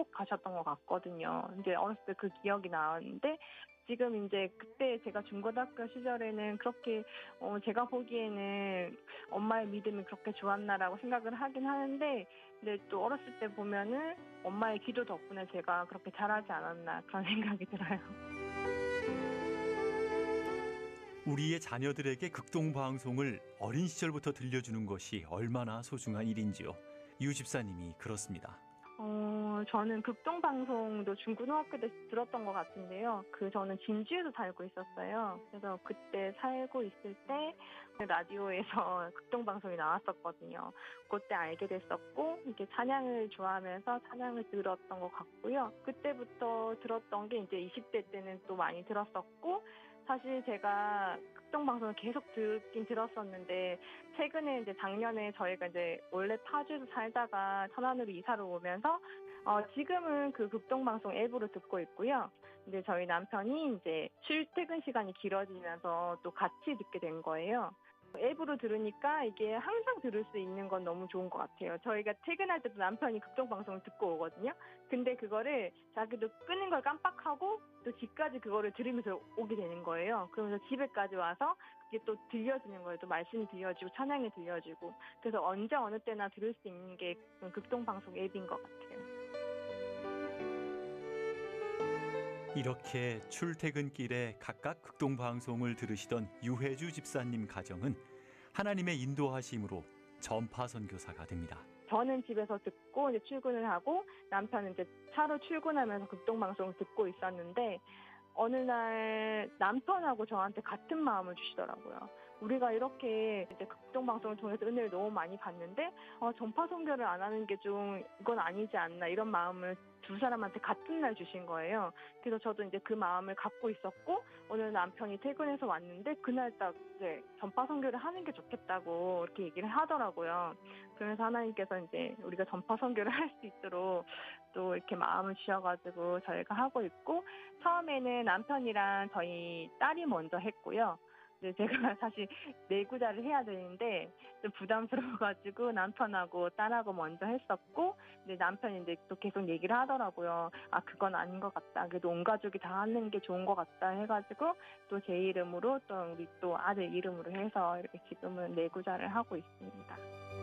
꼭 가셨던 것 같거든요. 이제 어렸을 때 그 기억이 나는데 지금 이제 그때 제가 중고등학교 시절에는 그렇게 제가 보기에는 엄마의 믿음이 그렇게 좋았나라고 생각을 하긴 하는데 근데 또 어렸을 때 보면은 엄마의 기도 덕분에 제가 그렇게 잘하지 않았나 그런 생각이 들어요. 우리의 자녀들에게 극동방송을 어린 시절부터 들려주는 것이 얼마나 소중한 일인지요. 유 집사님이 그렇습니다. 저는 극동방송도 중고등학교 때 들었던 것 같은데요. 저는 진주에서 살고 있었어요. 그래서 그때 살고 있을 때 라디오에서 극동방송이 나왔었거든요. 그때 알게 됐었고, 이렇게 찬양을 좋아하면서 찬양을 들었던 것 같고요. 그때부터 들었던 게 이제 20대 때는 또 많이 들었었고, 사실 제가 극동방송을 계속 듣긴 들었었는데 최근에 이제 작년에 저희가 이제 원래 파주에서 살다가 천안으로 이사를 오면서 지금은 그 극동방송 앱으로 듣고 있고요. 근데 저희 남편이 이제 출퇴근 시간이 길어지면서 또 같이 듣게 된 거예요. 앱으로 들으니까 이게 항상 들을 수 있는 건 너무 좋은 것 같아요. 저희가 퇴근할 때도 남편이 극동방송을 듣고 오거든요. 근데 그거를 자기도 끄는 걸 깜빡하고 또 집까지 그거를 들으면서 오게 되는 거예요. 그러면서 집에까지 와서 그게 또 들려주는 거예요. 또 말씀이 들려주고 찬양이 들려주고. 그래서 언제 어느 때나 들을 수 있는 게 극동방송 앱인 것 같아요. 이렇게 출퇴근길에 각각 극동방송을 들으시던 유혜주 집사님 가정은 하나님의 인도하심으로 전파선교사가 됩니다. 저는 집에서 듣고 이제 출근을 하고 남편은 이제 차로 출근하면서 극동방송을 듣고 있었는데 어느 날 남편하고 저한테 같은 마음을 주시더라고요. 우리가 이렇게 이제 극동방송을 통해서 은혜를 너무 많이 받는데 전파 선교를 안 하는 게 좀 이건 아니지 않나 이런 마음을 두 사람한테 같은 날 주신 거예요. 그래서 저도 이제 그 마음을 갖고 있었고 오늘 남편이 퇴근해서 왔는데 그날 딱 이제 전파 선교를 하는 게 좋겠다고 이렇게 얘기를 하더라고요. 그러면서 하나님께서 이제 우리가 전파 선교를 할 수 있도록 또 이렇게 마음을 주셔가지고 저희가 하고 있고 처음에는 남편이랑 저희 딸이 먼저 했고요. 근데 제가 사실 내구자를 해야 되는데 좀 부담스러워가지고 남편하고 딸하고 먼저 했었고 근데 남편이 이제 또 계속 얘기를 하더라고요. 그건 아닌 것 같다. 그래도 온 가족이 다 하는 게 좋은 것 같다 해가지고 또 제 이름으로 또 우리 또 아들 이름으로 해서 이렇게 지금은 내구자를 하고 있습니다.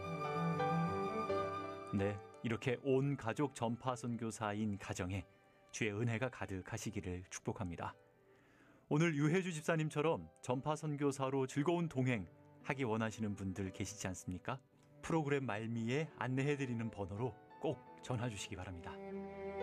네, 이렇게 온 가족 전파 선교사인 가정에 주의 은혜가 가득하시기를 축복합니다. 오늘 유혜주 집사님처럼 전파 선교사로 즐거운 동행 하기 원하시는 분들 계시지 않습니까? 프로그램 말미에 안내해드리는 번호로 꼭 전화 주시기 바랍니다.